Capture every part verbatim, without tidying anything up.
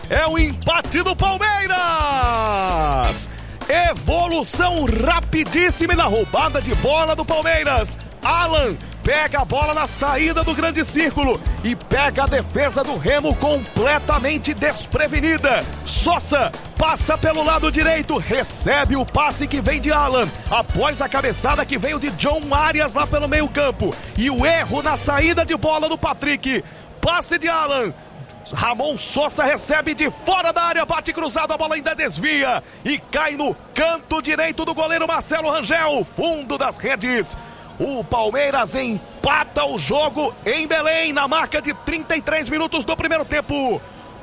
é o empate do Palmeiras. Evolução rapidíssima na roubada de bola do Palmeiras. Alan pega a bola na saída do grande círculo e pega a defesa do Remo completamente desprevenida. Sosa passa pelo lado direito, recebe o passe que vem de Alan, após a cabeçada que veio de John Arias lá pelo meio campo. E o erro na saída de bola do Patrick. Passe de Alan. Ramon Sosa recebe de fora da área, bate cruzado, a bola ainda desvia e cai no canto direito do goleiro Marcelo Rangel, fundo das redes. O Palmeiras empata o jogo em Belém, na marca de trinta e três minutos do primeiro tempo.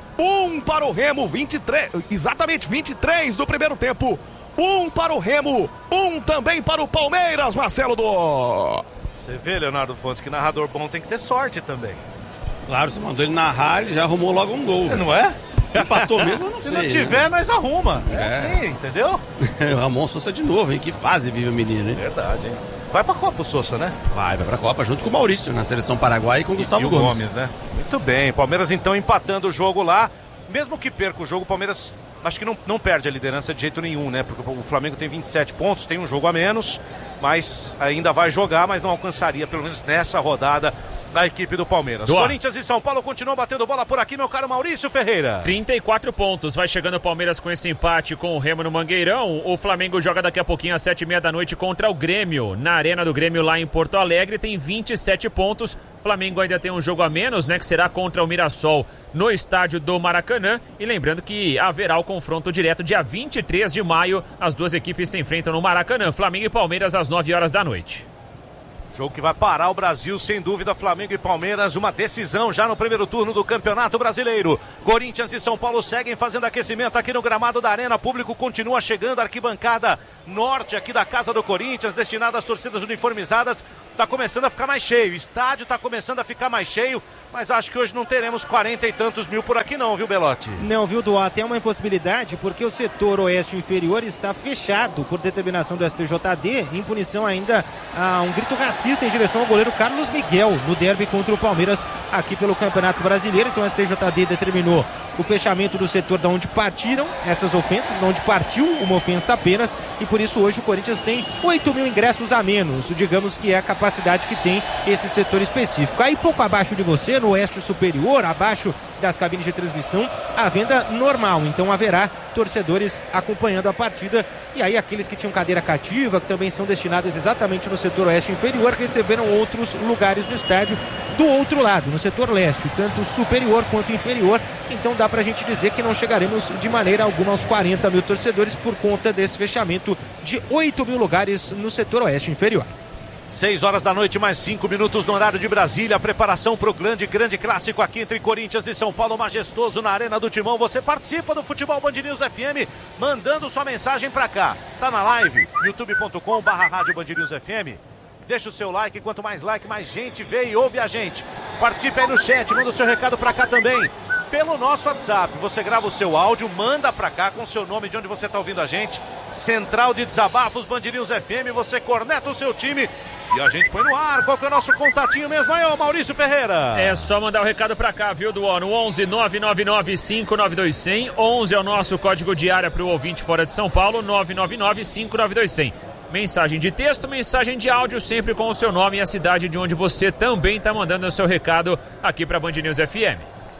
Um para o Remo, vinte e três, exatamente vinte e três do primeiro tempo. Um para o Remo, um também para o Palmeiras, Marcelo do... Você vê, Leonardo Fontes, que narrador bom tem que ter sorte também. Claro, você mandou ele narrar, ele já arrumou logo um gol. Não é? Se empatou mesmo, eu não Se sei. não tiver, né? Nós arruma. É, É. assim, entendeu? O Ramon Sosa de novo, hein? Que fase vive o menino, hein? Verdade, hein? Vai pra Copa o Sosa, né? Vai, vai pra Copa junto com o Maurício, na seleção paraguaia e com o Gustavo e o Gomes. Gomes, né? Muito bem, Palmeiras então empatando o jogo lá. Mesmo que perca o jogo, o Palmeiras acho que não, não perde a liderança de jeito nenhum, né? Porque o Flamengo tem vinte e sete pontos, tem um jogo a menos, mas ainda vai jogar, mas não alcançaria, pelo menos nessa rodada, a equipe do Palmeiras. Doa. Corinthians e São Paulo continuam batendo bola por aqui, meu caro Maurício Ferreira. trinta e quatro pontos, vai chegando o Palmeiras com esse empate com o Remo no Mangueirão. O Flamengo joga daqui a pouquinho às sete e meia da noite contra o Grêmio, na Arena do Grêmio lá em Porto Alegre, tem vinte e sete pontos. Flamengo ainda tem um jogo a menos, né, que será contra o Mirassol no estádio do Maracanã. E lembrando que haverá o confronto direto dia vinte e três de maio. As duas equipes se enfrentam no Maracanã, Flamengo e Palmeiras às nove horas da noite. Jogo que vai parar o Brasil, sem dúvida, Flamengo e Palmeiras, uma decisão já no primeiro turno do Campeonato Brasileiro. Corinthians e São Paulo seguem fazendo aquecimento aqui no gramado da Arena, público continua chegando, arquibancada norte aqui da casa do Corinthians, destinada às torcidas uniformizadas, está começando a ficar mais cheio, o estádio está começando a ficar mais cheio, mas acho que hoje não teremos quarenta e tantos mil por aqui não, viu, Belotti? Não, viu, Duarte? Tem uma impossibilidade porque o setor oeste inferior está fechado por determinação do S T J D, em punição ainda a um grito racista em direção ao goleiro Carlos Miguel no derby contra o Palmeiras aqui pelo Campeonato Brasileiro. Então o S T J D determinou o fechamento do setor de onde partiram essas ofensas, de onde partiu uma ofensa apenas, e por isso hoje o Corinthians tem oito mil ingressos a menos, digamos que é a capacidade que tem esse setor específico. Aí pouco abaixo de você, no oeste superior, abaixo das cabines de transmissão, a venda normal, então haverá torcedores acompanhando a partida, e aí aqueles que tinham cadeira cativa, que também são destinadas exatamente no setor oeste inferior, receberam outros lugares no estádio do outro lado, no setor leste, tanto superior quanto inferior. Então dá pra gente dizer que não chegaremos de maneira alguma aos quarenta mil torcedores por conta desse fechamento de oito mil lugares no setor oeste inferior. seis horas da noite, mais cinco minutos no horário de Brasília. A preparação para o grande, grande clássico aqui entre Corinthians e São Paulo, majestoso na Arena do Timão. Você participa do Futebol Band News F M, mandando sua mensagem para cá. Tá na live, youtube ponto com barra rádio Band News F M. Deixa o seu like, quanto mais like, mais gente vê e ouve a gente. Participe aí no chat, manda o seu recado para cá também. Pelo nosso WhatsApp, você grava o seu áudio, manda pra cá com o seu nome, de onde você tá ouvindo a gente. Central de Desabafos, Band News F M, você corneta o seu time e a gente põe no ar. Qual que é o nosso contatinho mesmo aí, ô Maurício Ferreira? É só mandar o recado pra cá, viu, do no onze nove nove nove cinco nove dois zero zero. onze é o nosso código de área pro ouvinte fora de São Paulo, nove nove nove cinco nove dois zero zero. Mensagem de texto, mensagem de áudio, sempre com o seu nome e a cidade de onde você também tá mandando o seu recado aqui pra Band News F M.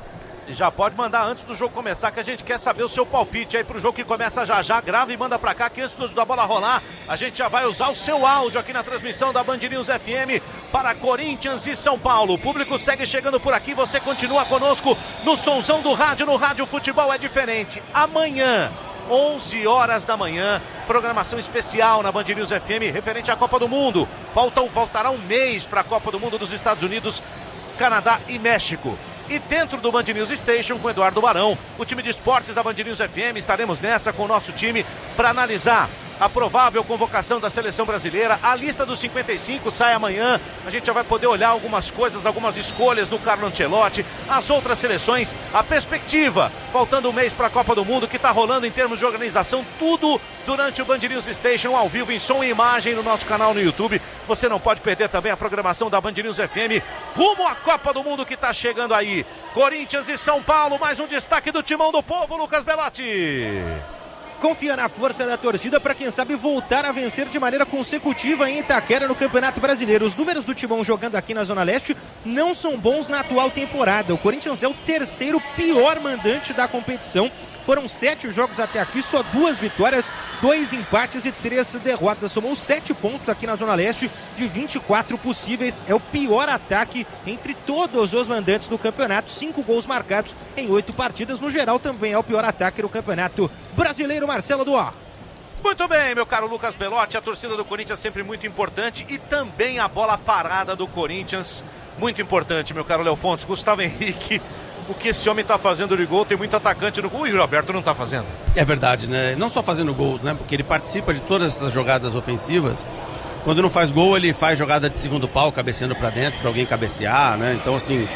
Já pode mandar antes do jogo começar, que a gente quer saber o seu palpite aí pro jogo que começa já já. Grava e manda pra cá, que antes da bola rolar, a gente já vai usar o seu áudio aqui na transmissão da Band News F M para Corinthians e São Paulo. O público segue chegando por aqui, você continua conosco no sonzão do rádio, no Rádio Futebol é Diferente. Amanhã, onze horas da manhã, programação especial na Band News F M referente à Copa do Mundo. Falta, faltará um mês para a Copa do Mundo dos Estados Unidos, Canadá e México. E dentro do Band News Station com Eduardo Barão, o time de esportes da Band News F M, estaremos nessa com o nosso time para analisar a provável convocação da seleção brasileira. A lista dos cinquenta e cinco sai amanhã. A gente já vai poder olhar algumas coisas, algumas escolhas do Carlo Ancelotti, as outras seleções, a perspectiva, faltando um mês para a Copa do Mundo, que está rolando em termos de organização, tudo durante o Band News Station, ao vivo, em som e imagem, no nosso canal no YouTube. Você não pode perder também a programação da Band News F M, rumo à Copa do Mundo que está chegando aí. Corinthians e São Paulo, mais um destaque do Timão do Povo, Lucas Belotti. Confia na força da torcida para, quem sabe, voltar a vencer de maneira consecutiva em Itaquera no Campeonato Brasileiro. Os números do Timão jogando aqui na Zona Leste não são bons na atual temporada. O Corinthians é o terceiro pior mandante da competição. Foram sete jogos até aqui, só duas vitórias, dois empates e três derrotas. Somou sete pontos aqui na Zona Leste de vinte e quatro possíveis. É o pior ataque entre todos os mandantes do campeonato. Cinco gols marcados em oito partidas. No geral, também é o pior ataque do Campeonato Brasileiro. Marcelo Duó. Muito bem, meu caro Lucas Belotti. A torcida do Corinthians sempre muito importante. E também a bola parada do Corinthians. Muito importante, meu caro Léo Fontes. Gustavo Henrique. O que esse homem está fazendo de gol, tem muito atacante no gol, o Yuri Alberto não está fazendo. É verdade, né? Não só fazendo gols, né? Porque ele participa de todas essas jogadas ofensivas. Quando não faz gol, ele faz jogada de segundo pau, cabeceando para dentro, para alguém cabecear, né? Então, assim,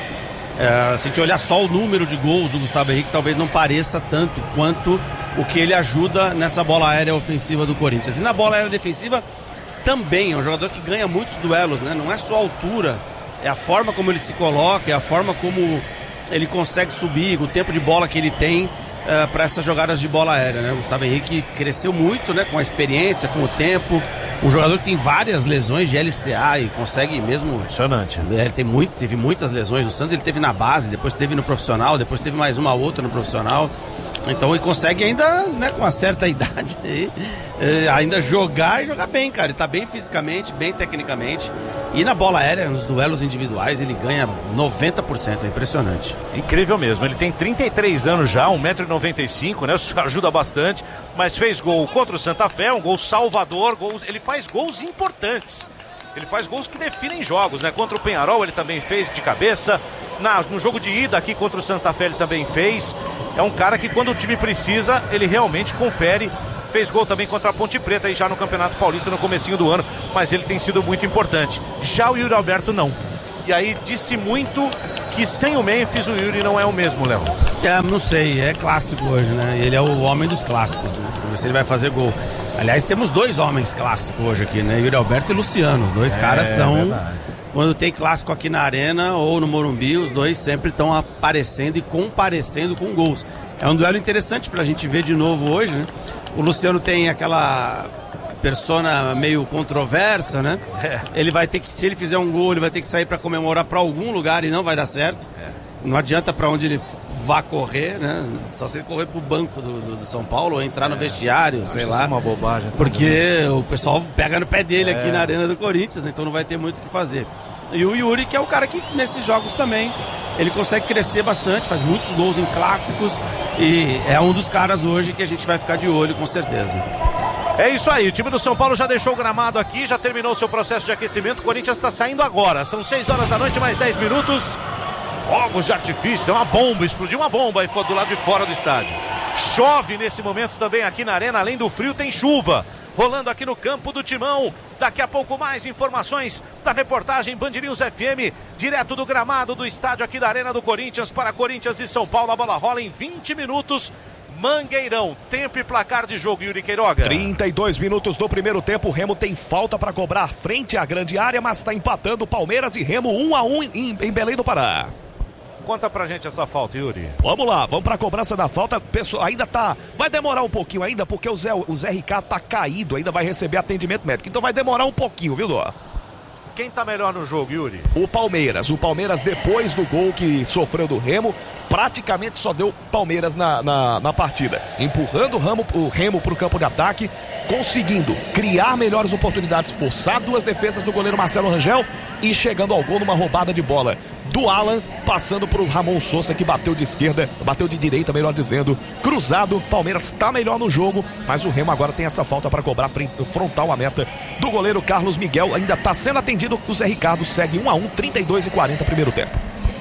é, se a gente olhar só o número de gols do Gustavo Henrique, talvez não pareça tanto quanto o que ele ajuda nessa bola aérea ofensiva do Corinthians. E na bola aérea defensiva, também é um jogador que ganha muitos duelos, né? Não é só a altura, é a forma como ele se coloca, é a forma como ele consegue subir, o tempo de bola que ele tem uh, para essas jogadas de bola aérea, né? O Gustavo Henrique cresceu muito, né, com a experiência, com o tempo. Um jogador que tem várias lesões de L C A e consegue mesmo... Impressionante. Ele tem muito, teve muitas lesões no Santos, ele teve na base, depois teve no profissional, depois teve mais uma outra no profissional. Então ele consegue ainda, né, com uma certa idade, aí, ainda jogar e jogar bem, cara. Ele tá bem fisicamente, bem tecnicamente. E na bola aérea, nos duelos individuais, ele ganha noventa por cento, é impressionante. Incrível mesmo, ele tem trinta e três anos já, um metro e noventa e cinco, né? Isso ajuda bastante, mas fez gol contra o Santa Fé, um gol salvador, gols, ele faz gols importantes. Ele faz gols que definem jogos, né? Contra o Penharol ele também fez de cabeça. Na, no jogo de ida aqui contra o Santa Fé ele também fez. É um cara que quando o time precisa, ele realmente confere. Fez gol também contra a Ponte Preta aí já no Campeonato Paulista no comecinho do ano. Mas ele tem sido muito importante. Já o Yuri Alberto não. E aí disse muito que sem o Memphis o Yuri não é o mesmo, Léo. É, não sei, é clássico hoje, né? Ele é o homem dos clássicos, né? Vamos ver se ele vai fazer gol. Aliás, temos dois homens clássicos hoje aqui, né? Yuri Alberto e Luciano. Os dois é, caras são... Verdade. Quando tem clássico aqui na Arena ou no Morumbi, os dois sempre estão aparecendo e comparecendo com gols. É um duelo interessante pra gente ver de novo hoje, né? O Luciano tem aquela persona meio controversa, né? É. Ele vai ter que, se ele fizer um gol, ele vai ter que sair para comemorar para algum lugar e não vai dar certo. É. Não adianta para onde ele vá correr, né? Só se ele correr pro banco do, do, do São Paulo ou entrar é. no vestiário, sei lá. Isso é uma bobagem. Porque o pessoal pega no pé dele é. aqui na Arena do Corinthians, né? Então não vai ter muito o que fazer. E o Yuri, que é o cara que nesses jogos também ele consegue crescer bastante, faz muitos gols em clássicos e é um dos caras hoje que a gente vai ficar de olho com certeza. É isso aí, o time do São Paulo já deixou o gramado aqui, já terminou o seu processo de aquecimento. O Corinthians está saindo agora, são seis horas da noite, mais dez minutos. Fogos de artifício, tem uma bomba, explodiu uma bomba aí do lado de fora do estádio. Chove nesse momento também aqui na Arena, além do frio tem chuva rolando aqui no campo do Timão. Daqui a pouco mais informações da reportagem Band News F M, direto do gramado do estádio aqui da Arena do Corinthians, para Corinthians e São Paulo. A bola rola em vinte minutos. Mangueirão, tempo e placar de jogo, Yuri Queiroga. trinta e dois minutos do primeiro tempo, o Remo tem falta para cobrar frente à grande área, mas está empatando Palmeiras e Remo um a um em, em Belém do Pará. Conta pra gente essa falta, Yuri. Vamos lá, vamos pra cobrança da falta. Pessoal, ainda tá... Vai demorar um pouquinho ainda, porque o Zé, o Zé Ricardo tá caído, ainda vai receber atendimento médico. Então vai demorar um pouquinho, viu, Dó? Quem tá melhor no jogo, Yuri? O Palmeiras. O Palmeiras, depois do gol que sofreu do Remo, praticamente só deu Palmeiras na, na, na partida. Empurrando o Remo, o Remo pro campo de ataque, conseguindo criar melhores oportunidades, forçar duas defesas do goleiro Marcelo Rangel e chegando ao gol numa roubada de bola do Alan, passando pro Ramon Sousa, que bateu de esquerda, bateu de direita, melhor dizendo, cruzado. Palmeiras está melhor no jogo, mas o Remo agora tem essa falta para cobrar frente, frontal à meta do goleiro Carlos Miguel. Ainda está sendo atendido, o Zé Ricardo segue um a um, trinta e dois e quarenta primeiro tempo.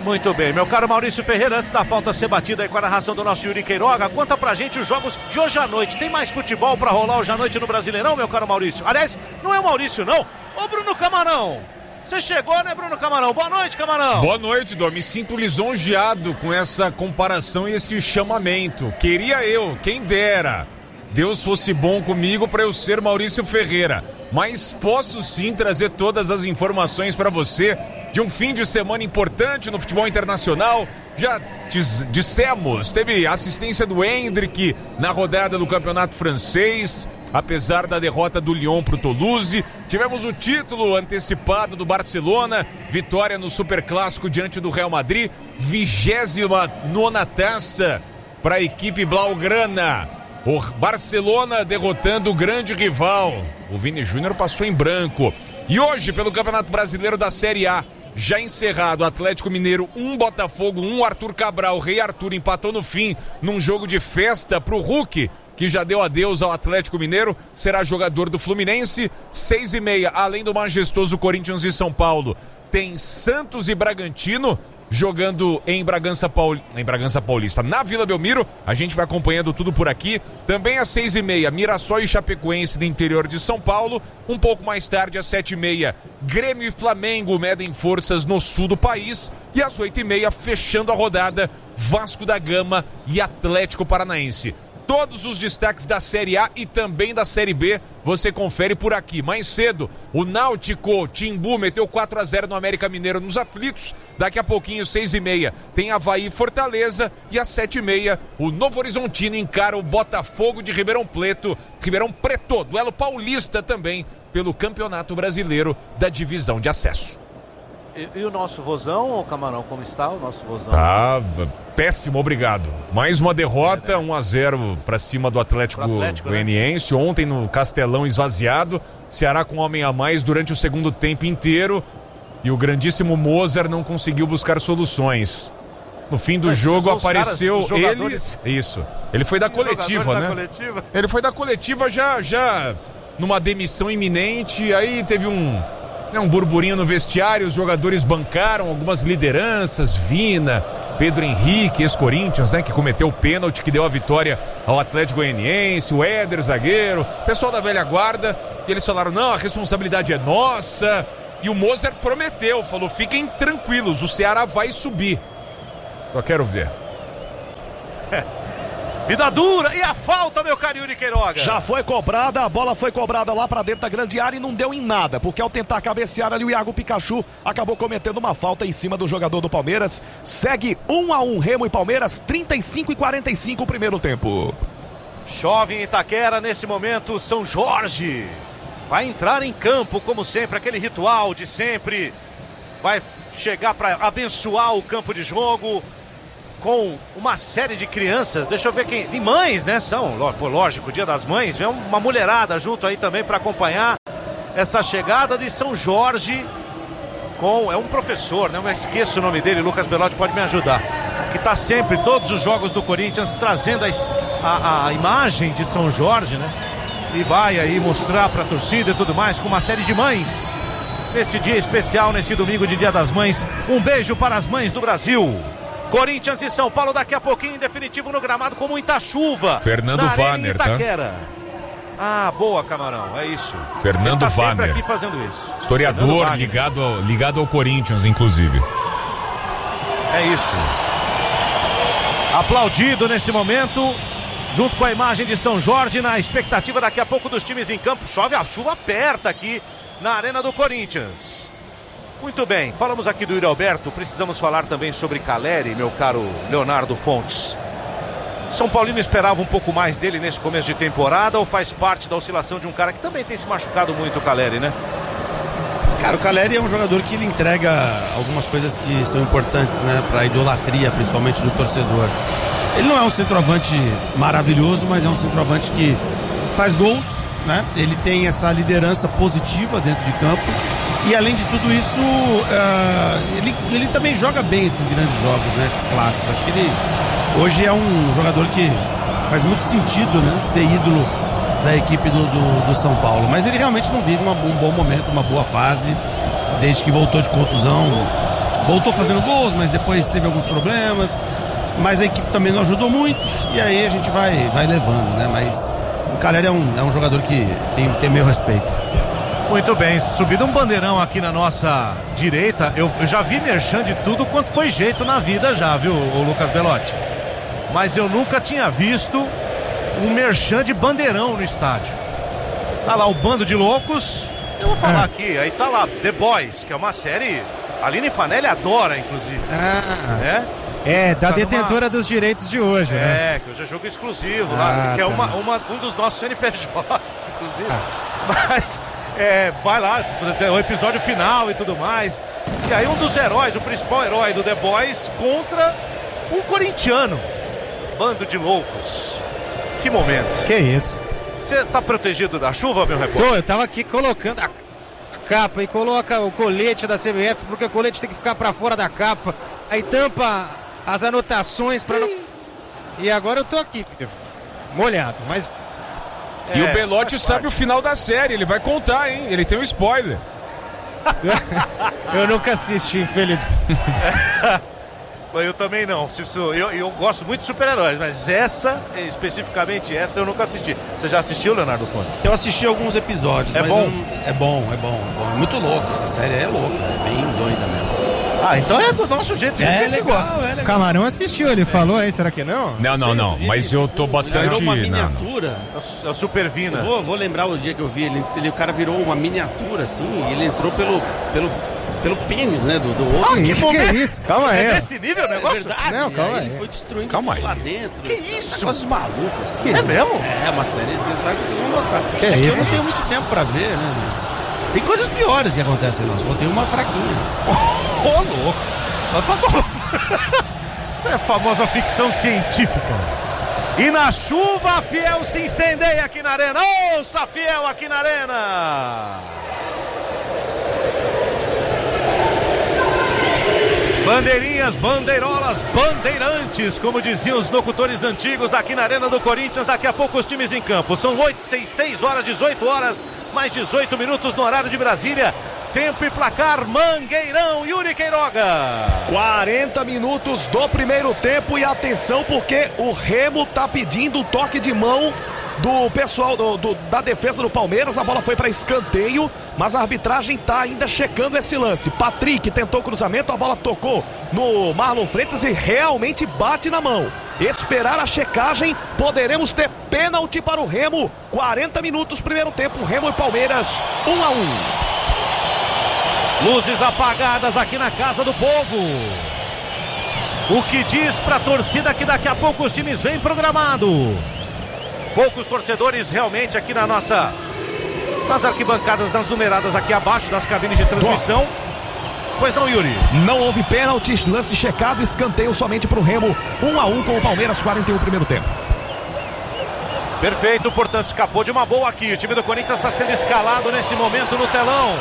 Muito bem, meu caro Maurício Ferreira, antes da falta ser batida aí com a narração do nosso Yuri Queiroga, conta pra gente os jogos de hoje à noite. Tem mais futebol pra rolar hoje à noite no Brasileirão, meu caro Maurício? Aliás, não é o Maurício não, ô Bruno Camarão. Você chegou, né, Bruno Camarão? Boa noite, Camarão. Boa noite, Dom. Me sinto lisonjeado com essa comparação e esse chamamento. Queria eu, quem dera, Deus fosse bom comigo para eu ser Maurício Ferreira. Mas posso sim trazer todas as informações para você de um fim de semana importante no futebol internacional. Já diz, dissemos, teve assistência do Hendrick na rodada do campeonato francês, apesar da derrota do Lyon pro Toulouse. Tivemos o título antecipado do Barcelona, vitória no Superclássico diante do Real Madrid, vigésima nona taça para a equipe blaugrana. O Barcelona derrotando o grande rival. O Vini Júnior passou em branco. E hoje, pelo Campeonato Brasileiro da Série A, já encerrado, Atlético Mineiro um, Botafogo um, Arthur Cabral, Rei Arthur empatou no fim num jogo de festa pro Hulk, que já deu adeus ao Atlético Mineiro, será jogador do Fluminense. Seis e meia, além do majestoso Corinthians e São Paulo, tem Santos e Bragantino jogando em Bragança, Paul... em Bragança Paulista, na Vila Belmiro. A gente vai acompanhando tudo por aqui. Também às seis e meia, Mirassol e Chapecoense do interior de São Paulo. Um pouco mais tarde, às sete e meia, Grêmio e Flamengo medem forças no sul do país. E às oito e meia, fechando a rodada, Vasco da Gama e Atlético Paranaense. Todos os destaques da Série A e também da Série B você confere por aqui. Mais cedo, o Náutico Timbu meteu quatro a zero no América Mineiro nos aflitos. Daqui a pouquinho, seis e meia, tem Avaí e Fortaleza. E às sete e meia, o Novo Horizontino encara o Botafogo de Ribeirão Preto. Ribeirão Preto, duelo paulista também pelo Campeonato Brasileiro da Divisão de Acesso. E, e o nosso Vozão, ô Camarão, como está o nosso Vozão? Ah, péssimo, obrigado. Mais uma derrota, um a zero para cima do Atlético, Atlético Goianiense. Né? Ontem no Castelão esvaziado, Ceará com um homem a mais durante o segundo tempo inteiro. E o grandíssimo Mozart não conseguiu buscar soluções. No fim do Mas jogo apareceu caras, ele... Isso, ele foi da coletiva, né? Da coletiva. Ele foi da coletiva já, já numa demissão iminente, aí teve um... um burburinho no vestiário, os jogadores bancaram algumas lideranças, Vina, Pedro Henrique, ex-Corinthians, né, que cometeu o pênalti que deu a vitória ao Atlético Goianiense, o Éder, zagueiro, pessoal da velha guarda, e eles falaram, não, a responsabilidade é nossa, e o Mozart prometeu, falou, fiquem tranquilos, o Ceará vai subir. Só quero ver. Vida dura, e a falta, meu caro Yuri Queiroga? Já foi cobrada, a bola foi cobrada lá pra dentro da grande área e não deu em nada, porque ao tentar cabecear ali o Iago Pikachu acabou cometendo uma falta em cima do jogador do Palmeiras. Segue um a um, Remo e Palmeiras, trinta e cinco e quarenta e cinco o primeiro tempo. Chove em Itaquera nesse momento, São Jorge vai entrar em campo, como sempre, aquele ritual de sempre, vai chegar para abençoar o campo de jogo, com uma série de crianças, deixa eu ver quem, de mães, né, são, lógico, Dia das Mães, vem uma mulherada junto aí também para acompanhar essa chegada de São Jorge, com, é um professor, né, eu esqueço o nome dele, Lucas Belotti pode me ajudar, que tá sempre, todos os jogos do Corinthians, trazendo a, a, a imagem de São Jorge, né, e vai aí mostrar pra torcida e tudo mais, com uma série de mães, nesse dia especial, nesse domingo de Dia das Mães. Um beijo para as mães do Brasil. Corinthians e São Paulo daqui a pouquinho, em definitivo no gramado, com muita chuva. Fernando Vanner, tá? Ah, boa, Camarão, é isso. Fernando tá Vanner. Aqui fazendo isso. Historiador ligado ao, ligado ao Corinthians, inclusive. É isso. Aplaudido nesse momento, junto com a imagem de São Jorge, na expectativa daqui a pouco dos times em campo. Chove, a chuva aperta aqui na Arena do Corinthians. Muito bem, falamos aqui do Yuri Alberto, precisamos falar também sobre Caleri, meu caro Leonardo Fontes. São Paulino esperava um pouco mais dele nesse começo de temporada ou faz parte da oscilação de um cara que também tem se machucado muito, o Caleri, né? Cara, o Caleri é um jogador que ele entrega algumas coisas que são importantes, né, pra idolatria, principalmente do torcedor. Ele não é um centroavante maravilhoso, mas é um centroavante que faz gols, né? Ele tem essa liderança positiva dentro de campo. E além de tudo isso, uh, ele, ele também joga bem esses grandes jogos, né, esses clássicos. Acho que ele hoje é um jogador que faz muito sentido, né, ser ídolo da equipe do, do, do São Paulo. Mas ele realmente não vive uma, um bom momento, uma boa fase, desde que voltou de contusão. voltou fazendo gols, mas depois teve alguns problemas. Mas a equipe também não ajudou muito. E aí a gente vai, vai levando, né? Mas o Caleri é um, é um jogador que tem, tem meu respeito. Muito bem, subido um bandeirão aqui na nossa direita. Eu, eu já vi merchan de tudo quanto foi jeito na vida já, viu, o Lucas Belotti? Mas eu nunca tinha visto um merchan de bandeirão no estádio. Tá lá o Bando de Loucos. Eu vou falar ah. aqui, aí tá lá The Boys, que é uma série a Aline Fanelli adora, inclusive. Ah. Né? É, da tá detentora numa... dos direitos de hoje, é, né? É, que hoje é jogo exclusivo ah, lá, que tá. é uma, uma, um dos nossos C N P Js, inclusive. Ah. Mas, é, vai lá, o episódio final e tudo mais. E aí um dos heróis, o principal herói do The Boys contra um corintiano. Bando de loucos. Que momento. Que isso. Você tá protegido da chuva, meu repórter? Tô, eu tava aqui colocando a capa e coloca o colete da C B F, porque o colete tem que ficar pra fora da capa. Aí tampa as anotações pra não... E agora eu tô aqui, molhado, mas... E é, o sabe Belotti sabe o final da série, ele vai contar, hein? Ele tem um spoiler. Eu nunca assisti, infelizmente. Eu também não. Eu, eu gosto muito de super-heróis, mas essa, especificamente essa, eu nunca assisti. Você já assistiu, Leonardo Fontes? Eu assisti alguns episódios. É mas bom? Eu, é bom, é bom, é bom. É muito louco, essa série é louca, é bem doida mesmo. Ah, então é do nosso jeito. É legal, é legal. Camarão assistiu, ele é. falou aí, será que não? Não, não, não, mas eu tô bastante... Virou uma não, miniatura. É o Super Vina. Eu vou, vou lembrar o dia que eu vi, ele, ele, o cara virou uma miniatura, assim, e ele entrou pelo... pelo pelo pênis, né, do, do outro. Ah, isso, que é isso? Calma aí. É nesse nível o negócio? É verdade. Não, calma aí. Ele foi destruindo calma tudo aí. lá dentro. Que isso? Negócios malucos, assim. É mesmo? É, uma série, vocês, vai, vocês vão gostar. Que é é que isso? eu não tenho muito tempo pra ver, né, mas... Tem coisas piores que acontecem, não. Só tem uma fraquinha. Ô, louco. Isso é a famosa ficção científica. E na chuva, a Fiel se incendeia aqui na arena. Ouça a Fiel aqui na arena. Bandeirinhas, bandeirolas, bandeirantes, como diziam os locutores antigos aqui na Arena do Corinthians. Daqui a pouco os times em campo. São oito, seis, seis horas, dezoito horas, mais dezoito minutos no horário de Brasília. Tempo e placar, Mangueirão, Yuri Queiroga. quarenta minutos do primeiro tempo e atenção porque o Remo tá pedindo um toque de mão do pessoal do, do, da defesa do Palmeiras. A bola foi para escanteio, mas a arbitragem tá ainda checando esse lance. Patrick tentou o cruzamento, a bola tocou no Marlon Freitas e realmente bate na mão. Esperar a checagem, poderemos ter pênalti para o Remo. quarenta minutos, primeiro tempo, Remo e Palmeiras, um a um. Luzes apagadas aqui na Casa do Povo. O que diz pra torcida que daqui a pouco os times vêm programado. Poucos torcedores realmente aqui na nossa, nas arquibancadas, nas numeradas aqui abaixo das cabines de transmissão. Bom. Pois não, Yuri? Não houve pênalti, lance checado, escanteio somente pro Remo. um a um com o Palmeiras, quarenta e um primeiro tempo. Perfeito, portanto escapou de uma boa aqui. O time do Corinthians está sendo escalado nesse momento no telão.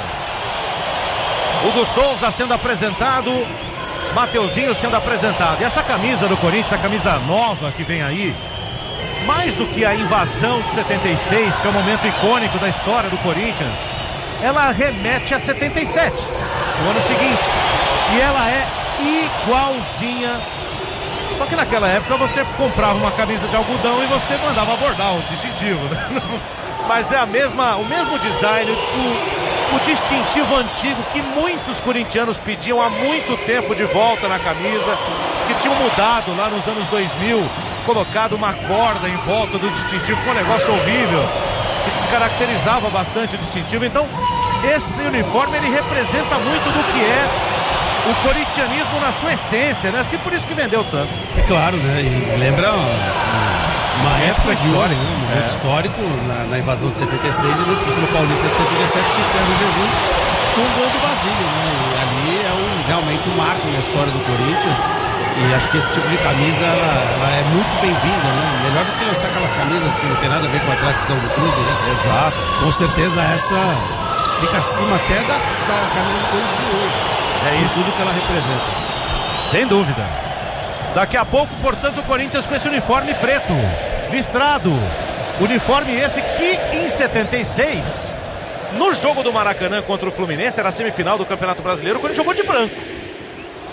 Hugo Souza sendo apresentado, Mateuzinho sendo apresentado. E essa camisa do Corinthians, a camisa nova que vem aí, mais do que a invasão de setenta e seis, que é um momento icônico da história do Corinthians, ela remete a setenta e sete, no ano seguinte. E ela é igualzinha. Só que naquela época você comprava uma camisa de algodão e você mandava bordar o distintivo, né? Mas é a mesma, o mesmo design, o, o distintivo antigo que muitos corintianos pediam há muito tempo de volta na camisa, que tinham mudado lá nos anos dois mil, colocado uma corda em volta do distintivo, com um negócio horrível, que descaracterizava bastante o distintivo. Então, esse uniforme, ele representa muito do que é o corintianismo na sua essência, né? Que por isso que vendeu tanto. É claro, né? E lembra uma, uma época de ouro, né? Um momento é. histórico na, na invasão de setenta e seis e no título paulista de setenta e sete, que Sérgio Jesus com o gol do Basílio, né? E ali é um, realmente um marco na história do Corinthians. E acho que esse tipo de camisa, ela, ela é muito bem-vinda, né? Melhor do que lançar aquelas camisas que não tem nada a ver com a tradição do clube, né? Exato. Com certeza essa fica acima até da, da camisa do Corinthians de hoje. É isso. Tudo que ela representa. Sem dúvida. Daqui a pouco, portanto, o Corinthians com esse uniforme preto, listrado. Uniforme esse que em setenta e seis, no jogo do Maracanã contra o Fluminense, era a semifinal do Campeonato Brasileiro, o Corinthians jogou de branco.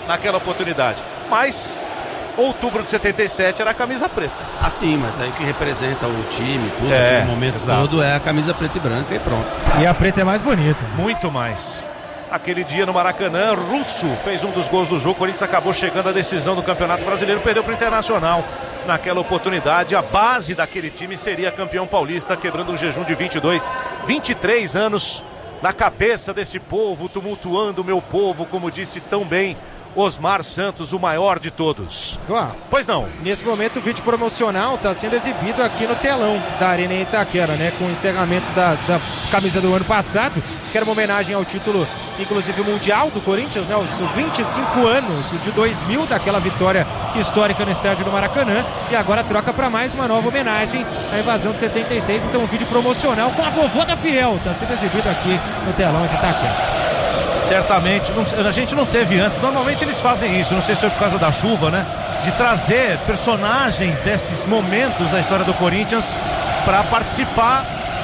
naquela oportunidade. Mas outubro de setenta e sete era a camisa preta. Ah, sim, mas aí que representa o time, tudo, É, o momento exato. todo é a camisa preta e branca e pronto. E a preta é mais bonita. Muito mais. Aquele dia no Maracanã, Russo fez um dos gols do jogo. O Corinthians acabou chegando à decisão do Campeonato Brasileiro, perdeu para o Internacional naquela oportunidade. A base daquele time seria campeão paulista, quebrando um jejum de vinte e dois, vinte e três anos na cabeça desse povo, tumultuando o meu povo, como disse tão bem Osmar Santos, o maior de todos. Uau. Pois não. Nesse momento o vídeo promocional está sendo exibido aqui no telão da Arena em Itaquera, né? Com o encerramento da, da camisa do ano passado, que era uma homenagem ao título, inclusive mundial do Corinthians, né? Os vinte e cinco anos de dois mil, daquela vitória histórica no estádio do Maracanã, e agora troca para mais uma nova homenagem à invasão de setenta e seis. Então um vídeo promocional com a vovó da Fiel está sendo exibido aqui no telão de Itaquera. Certamente, não, a gente não teve antes. Normalmente eles fazem isso, não sei se foi por causa da chuva, né? De trazer personagens desses momentos da história do Corinthians para participar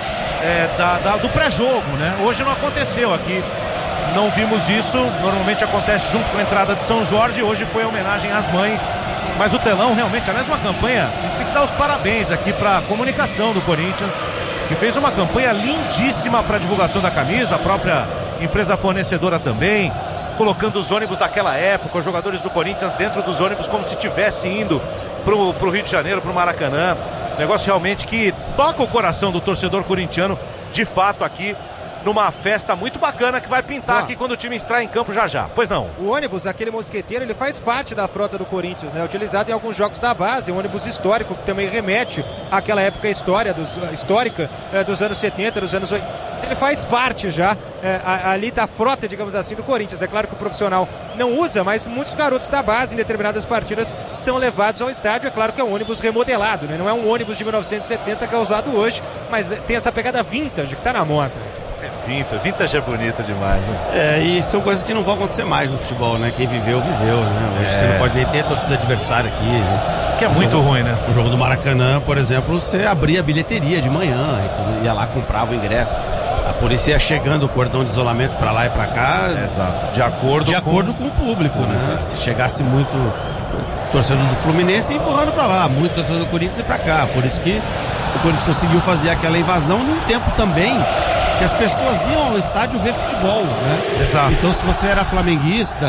é, da, da, do pré-jogo, né? Hoje não aconteceu aqui, não vimos isso. Normalmente acontece junto com a entrada de São Jorge. Hoje foi a homenagem às mães. Mas o telão realmente, aliás, uma campanha, tem que dar os parabéns aqui para a comunicação do Corinthians, que fez uma campanha lindíssima para a divulgação da camisa, a própria empresa fornecedora também, colocando os ônibus daquela época, os jogadores do Corinthians dentro dos ônibus como se estivesse indo pro, pro Rio de Janeiro, pro Maracanã. Negócio realmente que toca o coração do torcedor corintiano, de fato, aqui numa festa muito bacana que vai pintar ah. aqui quando o time entrar em campo já já. Pois não. O ônibus, aquele mosqueteiro, ele faz parte da frota do Corinthians, né? Utilizado em alguns jogos da base, um ônibus histórico que também remete àquela época história dos, histórica é, dos anos setenta, dos anos oitenta. Ele faz parte já é, ali da frota, digamos assim, do Corinthians. É claro que o profissional não usa, mas muitos garotos da base em determinadas partidas são levados ao estádio. É claro que é um ônibus remodelado, né? Não é um ônibus de mil novecentos e setenta que é usado hoje, mas tem essa pegada vintage que tá na moda. É vintage, vintage é bonito demais, né? É, e são coisas que não vão acontecer mais no futebol, né? Quem viveu, viveu, né? Hoje é. Você não pode nem ter a torcida adversária aqui, né? Que é o muito jogo, ruim, né? O jogo do Maracanã, por exemplo, você abria a bilheteria de manhã, e tudo, ia lá, comprava o ingresso. A polícia ia chegando o cordão de isolamento para lá e para cá. Exato. De acordo, de com... acordo com o público, né? Se chegasse muito torcedor do Fluminense, empurrando para lá, muito torcedor do Corinthians e para cá. Por isso que o Corinthians conseguiu fazer aquela invasão num tempo também que as pessoas iam ao estádio ver futebol, né? Exato. Então, se você era flamenguista,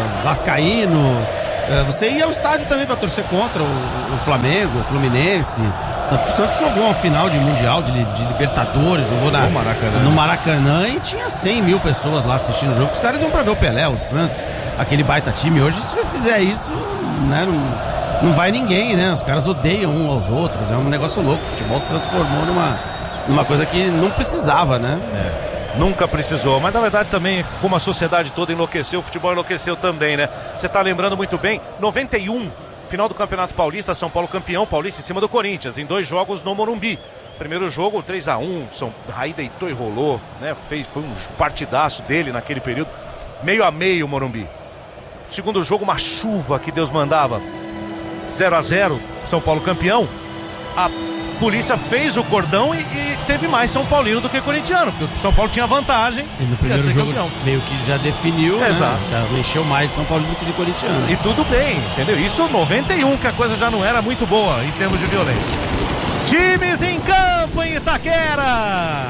vascaíno, você ia ao estádio também para torcer contra o Flamengo, o Fluminense. Tanto que o Santos jogou uma final de Mundial, de, de Libertadores, jogou na, no, Maracanã. no Maracanã e tinha cem mil pessoas lá assistindo o jogo. Os caras iam pra ver o Pelé, o Santos, aquele baita time. Hoje, se você fizer isso, né, não, não vai ninguém, né? Os caras odeiam uns aos outros, é um negócio louco. O futebol se transformou numa, numa coisa que não precisava, né? É. Nunca precisou, mas na verdade também, como a sociedade toda enlouqueceu, o futebol enlouqueceu também, né? Você tá lembrando muito bem, noventa e um, final do Campeonato Paulista, São Paulo campeão paulista em cima do Corinthians, em dois jogos no Morumbi. Primeiro jogo, três a um, São Raí deitou e rolou, né? Fez, foi um partidaço dele naquele período, meio a meio o Morumbi. Segundo jogo, uma chuva que Deus mandava, zero a zero, São Paulo campeão. A polícia fez o cordão e, e teve mais São Paulino do que corintiano, porque o São Paulo tinha vantagem. E no primeiro jogo campeão. Meio que já definiu, Exato. Né? Já encheu mais São Paulo do que de corintiano. E tudo bem, entendeu? Isso noventa e um, que a coisa já não era muito boa em termos de violência. Times em campo em Itaquera.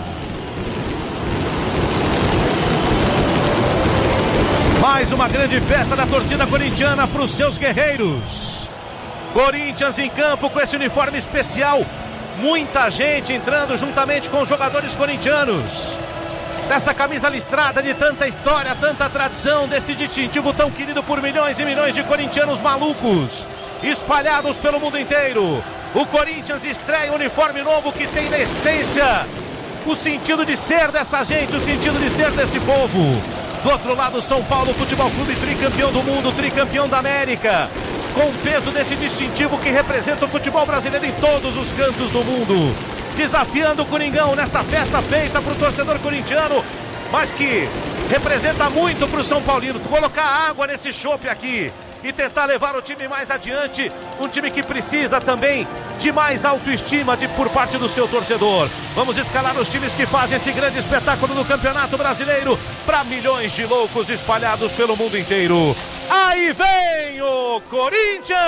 Mais uma grande festa da torcida corintiana para os seus guerreiros. Corinthians em campo com esse uniforme especial. Muita gente entrando juntamente com os jogadores corintianos. Dessa camisa listrada de tanta história, tanta tradição, desse distintivo tão querido por milhões e milhões de corintianos malucos, espalhados pelo mundo inteiro. O Corinthians estreia um uniforme novo que tem na essência o sentido de ser dessa gente, o sentido de ser desse povo. Do outro lado, São Paulo Futebol Clube, tricampeão do mundo, tricampeão da América, com o peso desse distintivo que representa o futebol brasileiro em todos os cantos do mundo. Desafiando o Coringão nessa festa feita para o torcedor corintiano, mas que representa muito para o São Paulino. Colocar água nesse chope aqui e tentar levar o time mais adiante. Um time que precisa também de mais autoestima de, por parte do seu torcedor. Vamos escalar os times que fazem esse grande espetáculo no Campeonato Brasileiro para milhões de loucos espalhados pelo mundo inteiro. Aí vem o Corinthians!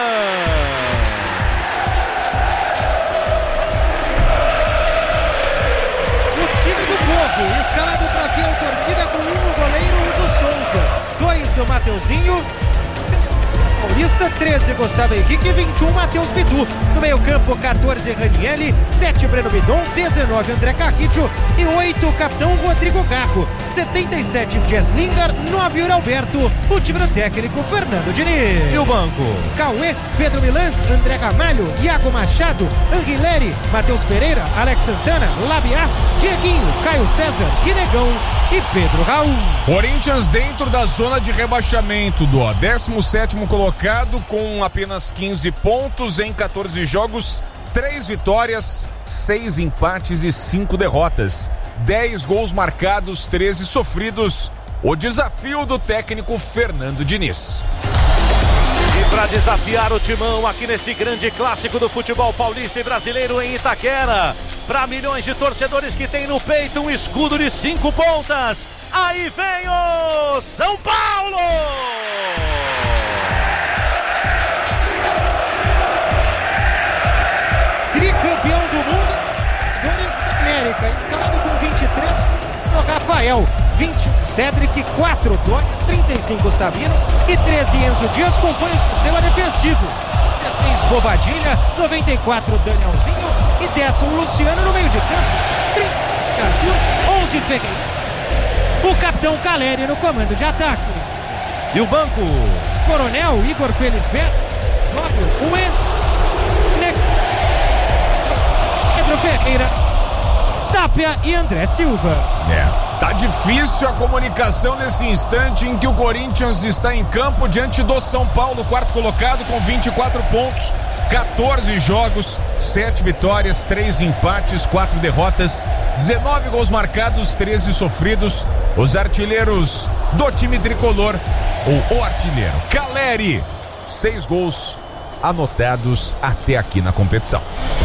O time do povo, escalado para fiel torcida com um no goleiro, Hugo Souza. Dois, o Mateuzinho. Paulista, treze, Gustavo Henrique, vinte e um, Matheus Bidu. No meio campo, quatorze, Ranielli, sete, Breno Bidon, dezenove, André Carrillo e oito, o capitão Rodrigo Garro. setenta e sete, Jess Lingard, nove, Yuri Alberto. O time do técnico, Fernando Diniz. E o banco? Cauê, Pedro Milans, André Gamalho, Iago Machado, Anguilleri, Matheus Pereira, Alex Santana, Labiá, Dieguinho, Caio César, Guinegão e Pedro Raul. Corinthians dentro da zona de rebaixamento do décimo sétimo colocado com apenas quinze pontos em quatorze jogos, três vitórias, seis empates e cinco derrotas, dez gols marcados, treze sofridos. O desafio do técnico Fernando Diniz. E para desafiar o Timão aqui nesse grande clássico do futebol paulista e brasileiro em Itaquera, para milhões de torcedores que tem no peito um escudo de cinco pontas, aí vem o São Paulo! Tricampeão do mundo, Dores da América, escalado com vinte e três, o Rafael, vinte e um, Cedric, quatro, Dória, trinta e cinco, Sabino e treze, Enzo Dias, compõe o sistema defensivo. dezesseis, Bobadilha, noventa e quatro, Danielzinho e dez, Luciano no meio de campo, trinta, Arthur, onze, Fegueiredo. O capitão Caleri no comando de ataque. E o banco? Coronel, Igor Felisberto, Fábio, o Endo, Pedro Ferreira, Tapia e André Silva. É. Tá difícil a comunicação nesse instante em que o Corinthians está em campo diante do São Paulo, quarto colocado com vinte e quatro pontos, quatorze jogos, sete vitórias, três empates, quatro derrotas, dezenove gols marcados, treze sofridos. Os artilheiros do time tricolor, ou o artilheiro Caleri, seis gols anotados até aqui na competição.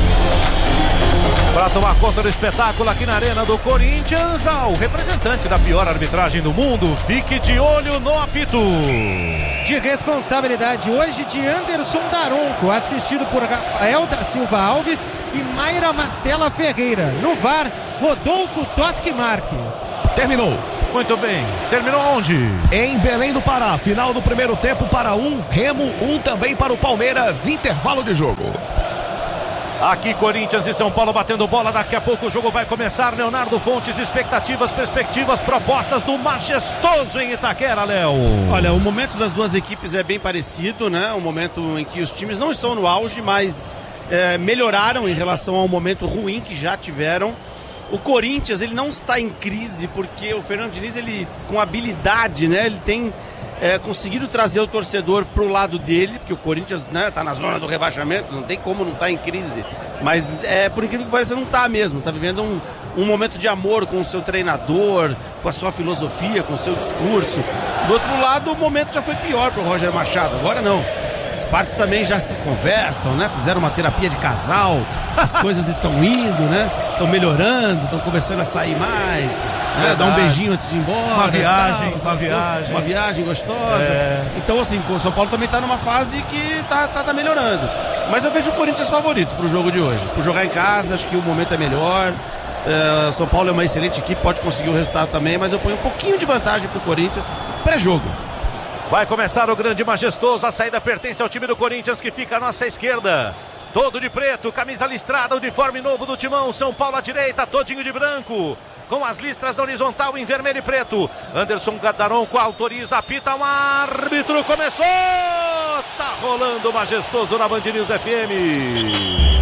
Para tomar conta do espetáculo aqui na Arena do Corinthians, ao representante da pior arbitragem do mundo, fique de olho no apito. De responsabilidade hoje de Anderson Daronco, assistido por Rafael da Silva Alves e Mayra Mastella Ferreira. No V A R, Rodolfo Toschi Marques. Terminou. Muito bem. Terminou onde? Em Belém do Pará. Final do primeiro tempo para um, Remo, um também para o Palmeiras. Intervalo de jogo. Aqui Corinthians e São Paulo batendo bola, daqui a pouco o jogo vai começar. Leonardo Fontes, expectativas, perspectivas, propostas do Majestoso em Itaquera, Léo. Olha, o momento das duas equipes é bem parecido, né? Um momento em que os times não estão no auge, mas é, melhoraram em relação ao momento ruim que já tiveram. O Corinthians, ele não está em crise porque o Fernando Diniz, ele com habilidade, né? Ele tem É, conseguido trazer o torcedor pro lado dele, porque o Corinthians, né, tá na zona do rebaixamento, não tem como não estar em crise, mas é, por incrível que pareça, não tá mesmo, tá vivendo um, um momento de amor com o seu treinador, com a sua filosofia, com o seu discurso. Do outro lado, o momento já foi pior pro Roger Machado, agora não. As partes também já se conversam, né? Fizeram uma terapia de casal, as coisas estão indo, né? Estão melhorando, estão começando a sair mais, né? Dar um beijinho antes de ir embora. Uma viagem, tal, uma viagem. Uma viagem gostosa. É. Então, assim, o São Paulo também está numa fase que tá, tá, tá melhorando. Mas eu vejo o Corinthians favorito pro jogo de hoje. Por jogar em casa, acho que o momento é melhor. Uh, São Paulo é uma excelente equipe, pode conseguir o resultado também, mas eu ponho um pouquinho de vantagem pro Corinthians pré-jogo. Vai começar o grande Majestoso, a saída pertence ao time do Corinthians que fica à nossa esquerda. Todo de preto, camisa listrada, uniforme novo do Timão, São Paulo à direita, todinho de branco, com as listras na horizontal em vermelho e preto. Anderson Daronco autoriza, apita um árbitro, começou! Tá rolando o Majestoso na Band News F M.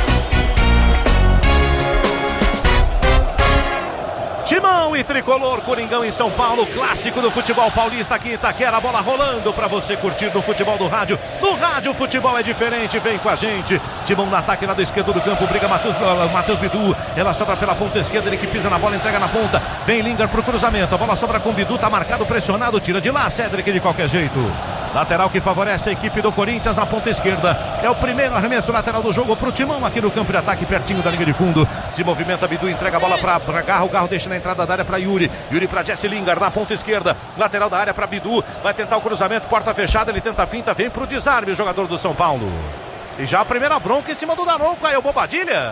Timão e Tricolor, Coringão em São Paulo, clássico do futebol paulista aqui em Itaquera, a bola rolando para você curtir no futebol do rádio. No rádio o futebol é diferente, vem com a gente. Timão no ataque, lado esquerdo do campo, briga Matheus, Matheus Bidu, ela sobra pela ponta esquerda, ele que pisa na bola, entrega na ponta, vem Lingard pro cruzamento, a bola sobra com Bidu, tá marcado, pressionado, tira de lá, Cedric de qualquer jeito. Lateral que favorece a equipe do Corinthians na ponta esquerda. É o primeiro arremesso lateral do jogo pro Timão aqui no campo de ataque, pertinho da linha de fundo. Se movimenta Bidu, entrega a bola pra, pra Garro. O Garro deixa na entrada da área pra Yuri. Yuri pra Jesse Lingard na ponta esquerda. Lateral da área pra Bidu. Vai tentar o cruzamento, porta fechada. Ele tenta a finta, vem pro desarme o jogador do São Paulo. E já a primeira bronca em cima do Daronco. Aí o Bobadilha.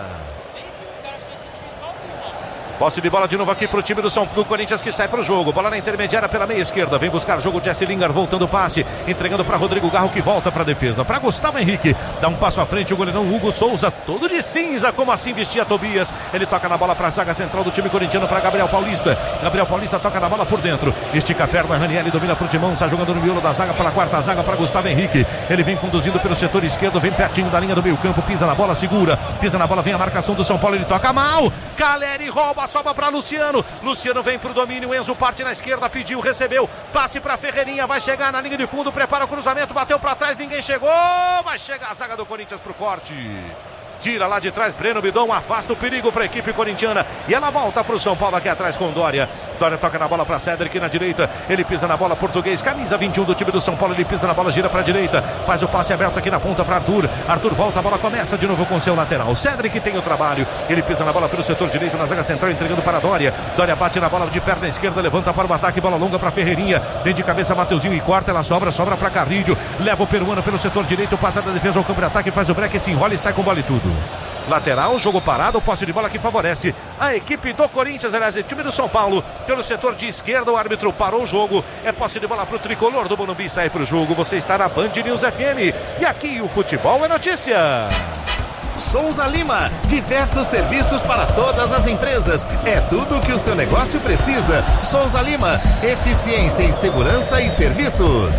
Posse de bola de novo aqui pro time do São do Corinthians que sai pro jogo. Bola na intermediária pela meia esquerda. Vem buscar jogo Jesse Lingard voltando o passe. Entregando para Rodrigo Garro que volta pra defesa. Para Gustavo Henrique. Dá um passo à frente o goleirão Hugo Souza. Todo de cinza, como assim vestia Tobias. Ele toca na bola pra zaga central do time corintiano para Gabriel Paulista. Gabriel Paulista toca na bola por dentro. Estica a perna. Ranieri domina pro Timão. Está jogando no miolo da zaga pela quarta zaga para Gustavo Henrique. Ele vem conduzindo pelo setor esquerdo. Vem pertinho da linha do meio campo. Pisa na bola, segura. Pisa na bola, vem a marcação do São Paulo. Ele toca mal. Caleri rouba, sobra para Luciano. Luciano vem pro domínio, Enzo parte na esquerda, pediu, recebeu, passe pra Ferreirinha, vai chegar na linha de fundo, prepara o cruzamento, bateu pra trás, ninguém chegou, vai chegar a zaga do Corinthians pro corte. Tira lá de trás, Breno Bidon, afasta o perigo para a equipe corintiana. E ela volta para o São Paulo aqui atrás com Dória. Dória toca na bola para Cédric na direita. Ele pisa na bola, português, camisa vinte e um do time do São Paulo. Ele pisa na bola, gira para a direita. Faz o passe aberto aqui na ponta para Arthur. Arthur volta, a bola começa de novo com seu lateral. Cédric tem o trabalho. Ele pisa na bola pelo setor direito, na zaga central, entregando para Dória. Dória bate na bola de perna esquerda, levanta para o ataque. Bola longa para Ferreirinha. Vem de cabeça Mateuzinho e corta. Ela sobra, sobra para Carrilho. Leva o peruano pelo setor direito, passa da defesa ao campo de ataque, faz o break, se enrola e sai com bola e tudo. Lateral, jogo parado, posse de bola que favorece a equipe do Corinthians, aliás, o time do São Paulo, pelo setor de esquerda, o árbitro parou o jogo, é posse de bola pro tricolor do Morumbi, sai pro jogo, você está na Band News F M, e aqui o futebol é notícia. Souza Lima, diversos serviços para todas as empresas, é tudo o que o seu negócio precisa. Souza Lima, eficiência em segurança e serviços.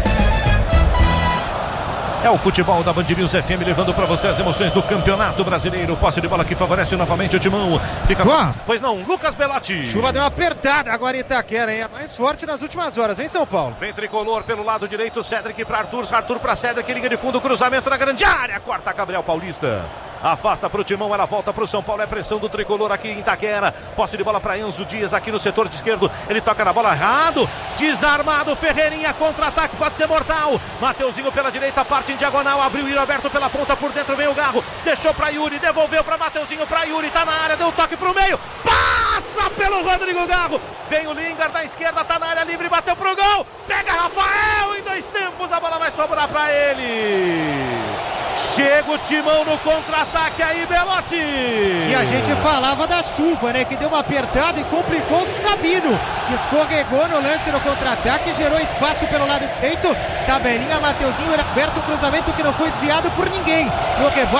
É o futebol da Band News F M levando para você as emoções do Campeonato Brasileiro. Posse de bola que favorece novamente o Timão. Fica... Boa. Pois não, Lucas Belotti. Chuva deu uma apertada agora em Itaquera, hein? É mais forte nas últimas horas, vem São Paulo. Vem tricolor pelo lado direito, Cédric para Arthur, Arthur para Cédric, linha de fundo, cruzamento na grande área, corta Gabriel Paulista. Afasta para o Timão, ela volta para o São Paulo, é pressão do tricolor aqui em Itaquera. Posse de bola para Enzo Dias aqui no setor de esquerdo, ele toca na bola errado, desarmado, Ferreirinha, contra-ataque, pode ser mortal. Mateuzinho pela direita, parte em diagonal, abriu Yuri aberto pela ponta, por dentro vem o Garro, deixou para Yuri, devolveu para Mateuzinho, para Yuri, tá na área, deu um toque pro meio, passa pelo Rodrigo Garro, vem o Lingard da esquerda, tá na área livre, bateu pro gol, pega Rafael, em dois tempos a bola vai sobrar para ele. Chega o Timão no contra-ataque aí, Belotti. E a gente falava da chuva, né? Que deu uma apertada e complicou o Sabino, que escorregou no lance no contra-ataque, gerou espaço pelo lado direito. Tabelinha, Mateuzinho era aberto, o cruzamento que não foi desviado por ninguém. No rebote